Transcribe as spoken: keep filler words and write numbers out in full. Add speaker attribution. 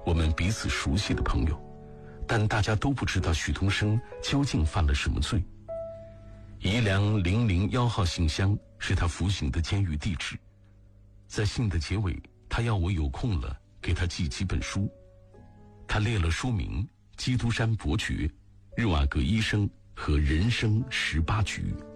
Speaker 1: 我们彼此熟悉的朋友，但大家都不知道许东升究竟犯了什么罪。宜良零零一号信箱是他服刑的监狱地址。在信的结尾，他要我有空了给他寄几本书。他列了书名：基督山伯爵、日瓦格医生和人生十八局。